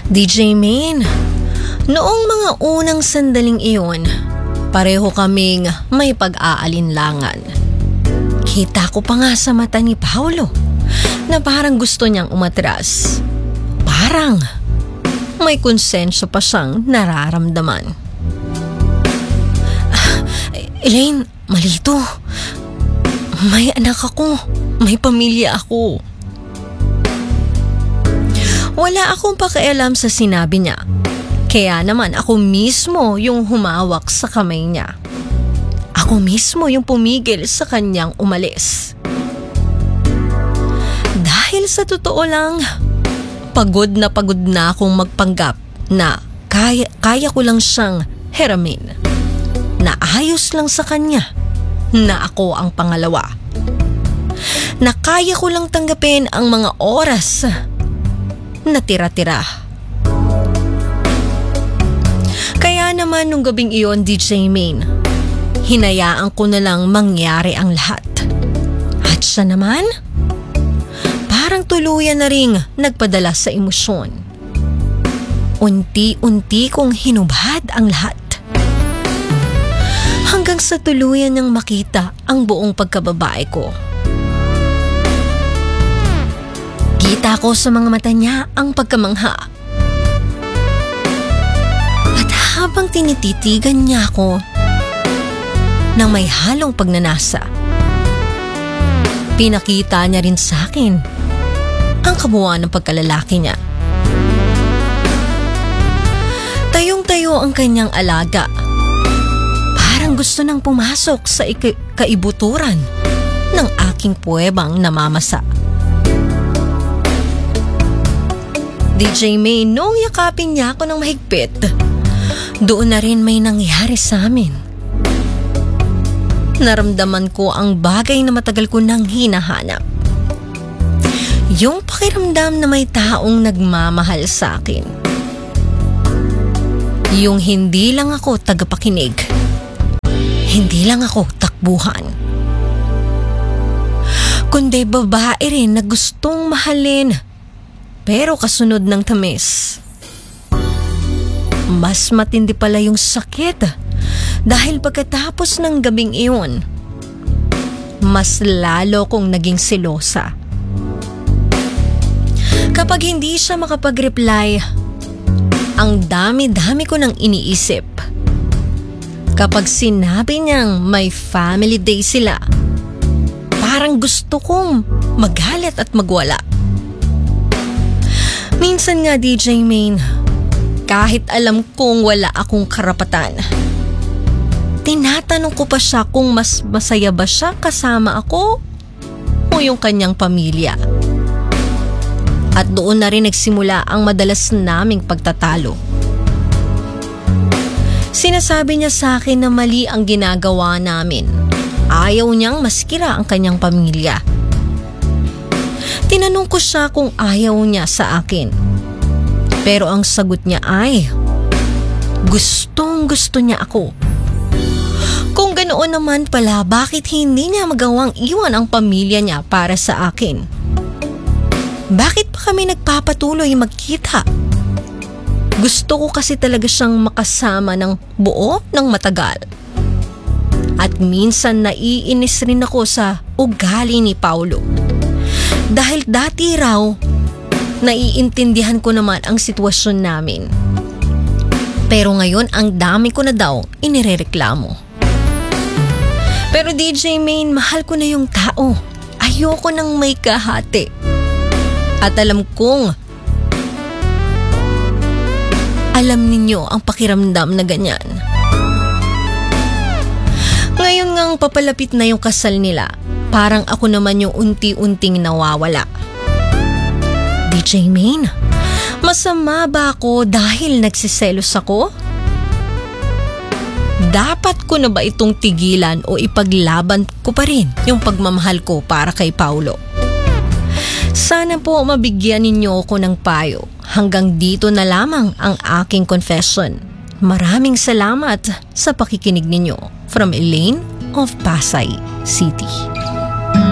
DJ Main, noong mga unang sandaling iyon, pareho kaming may pag-aalinlangan. Kita ko pa nga sa mata ni Paolo na parang gusto niyang umatras. Parang may konsensya pa siyang nararamdaman. Elaine, malito. May anak ako. May pamilya ako. Wala akong pakialam sa sinabi niya. Kaya naman ako mismo yung humawak sa kamay niya. Ako mismo yung pumigil sa kanyang umalis. Dahil sa totoo lang, pagod na akong magpanggap na kaya ko lang siyang hiramin. Na ayos lang sa kanya na ako ang pangalawa. Na kaya ko lang tanggapin ang mga oras na tira-tira. Kaya naman nung gabing iyon, DJ Main, hinayaan ko na lang mangyari ang lahat. At siya naman, parang tuluyan na ring nagpadala sa emosyon. Unti-unti kong hinubad ang lahat. Hanggang sa tuluyan niyang makita ang buong pagkababae ko. Kita ko sa mga mata niya ang pagkamangha. At habang tinititigan niya ako nang may halong pagnanasa, pinakita niya rin sa akin ang kabuuan ng pagkalalaki niya. Tayong-tayo ang kanyang alaga. Parang gusto nang pumasok sa kaibuturan ng aking puwebang namamasa. DJ May, nung yakapin niya ako ng mahigpit, doon na rin may nangyari sa amin. Naramdaman ko ang bagay na matagal ko nang hinahanap. Yung pakiramdam na may taong nagmamahal sa akin. Yung hindi lang ako tagapakinig. Hindi lang ako takbuhan. Kundi babae rin na gustong mahalin, pero kasunod ng tamis. Mas matindi pala yung sakit dahil pagkatapos ng gabing iyon, mas lalo kong naging selosa. Kapag hindi siya makapag-reply, ang dami-dami ko nang iniisip. Kapag sinabi niyang may family day sila, parang gusto kong magalit at magwala. Minsan nga, DJ Main, kahit alam kong wala akong karapatan, tinatanong ko pa siya kung mas masaya ba siya kasama ako o yung kanyang pamilya. At doon na rin nagsimula ang madalas naming pagtatalo. Sinasabi niya sa akin na mali ang ginagawa namin. Ayaw niyang maskira ang kanyang pamilya. Tinanong ko siya kung ayaw niya sa akin. Pero ang sagot niya ay, gustong-gusto niya ako. Kung ganoon naman pala, bakit hindi niya magawang iwan ang pamilya niya para sa akin? Bakit pa kami nagpapatuloy magkita? Gusto ko kasi talaga siyang makasama ng buo ng matagal. At minsan naiinis rin ako sa ugali ni Paolo. Dahil dati raw, naiintindihan ko naman ang sitwasyon namin. Pero ngayon, ang dami ko na daw inirereklamo. Pero DJ Main, mahal ko na yung tao. Ayoko nang may kahati. At alam kong, alam ninyo ang pakiramdam na ganyan. Ngayon ngang papalapit na yung kasal nila, parang ako naman yung unti-unting nawawala. DJ Main, masama ba ako dahil nagsiselos ako? Dapat ko na ba itong tigilan o ipaglaban ko pa rin yung pagmamahal ko para kay Paolo? Sana po mabigyan ninyo ako ng payo. Hanggang dito na lamang ang aking confession. Maraming salamat sa pakikinig ninyo. From Elaine of Pasay City.